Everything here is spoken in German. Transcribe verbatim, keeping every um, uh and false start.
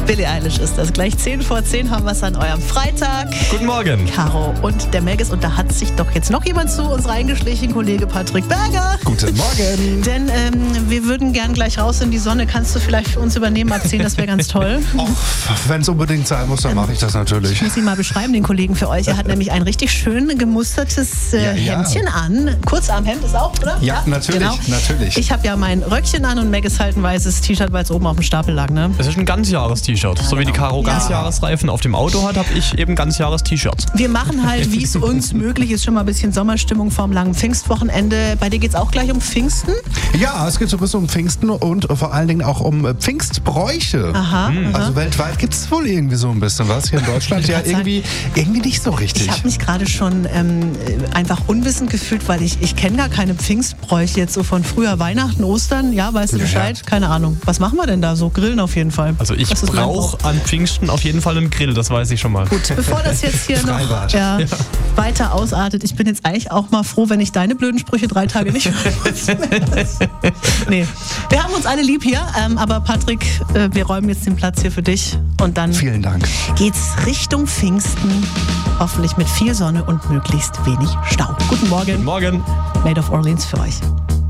Billie Eilish ist das. Gleich zehn vor zehn haben wir es an eurem Freitag. Guten Morgen. Caro und der Melges. Und da hat sich doch jetzt noch jemand zu uns reingeschlichen, Kollege Patrick Berger. Guten Morgen. Denn ähm, wir würden gern gleich raus in die Sonne. Kannst du vielleicht für uns übernehmen ab zehn? Das wäre ganz toll. Wenn es unbedingt sein muss, dann mache ich das natürlich. Ich muss ihn mal beschreiben, den Kollegen für euch. Er hat nämlich ein richtig schön gemustertes äh, Ja, ja. Hemdchen an. Kurzarmhemd ist auch, oder? Ja, natürlich, natürlich. Ich habe ja mein Röckchen an und Meg ist halt ein weißes T-Shirt, weil es oben auf dem Stapel lag, ne? Das ist ein Ganzjahres-T-Shirt. So wie die Caro Ja. Ganzjahresreifen auf dem Auto hat, habe ich eben Ganzjahres-T-Shirts. Wir machen halt, wie es uns möglich ist, schon mal ein bisschen Sommerstimmung vorm langen Pfingstwochenende. Bei dir geht es auch gleich um Pfingsten? Ja, es geht so ein bisschen um Pfingsten und vor allen Dingen auch um äh, Pfingstbräuche. Aha. Also weltweit gibt es wohl irgendwie so ein bisschen was. Hier in Deutschland ja irgendwie, irgendwie nicht so richtig. Ich habe mich gerade schon ähm, einfach unwissend gefühlt, weil ich, ich kenne gar keine Pfingstbräuche jetzt so von früher Weihnachten, Ostern. Ja, weißt du Ja, Bescheid? ja. Keine Ahnung. Was machen wir denn da so? Grillen auf jeden Fall. Also ich Das ist mein Brauch. brauche an Pfingsten auf jeden Fall einen Grill, das weiß ich schon mal. Gut, bevor das jetzt hier noch Freibad. ja, weiter ausartet, ich bin jetzt eigentlich auch mal froh, wenn ich deine blöden Sprüche drei Tage nicht Nee, wir haben uns alle lieb hier, ähm, aber Patrick, äh, wir räumen jetzt den Platz hier für dich und dann Vielen Dank. geht's Richtung Pfingsten, hoffentlich mit viel Sonne und möglichst wenig Stau. Guten Morgen, Morgen. Made of Orleans für euch.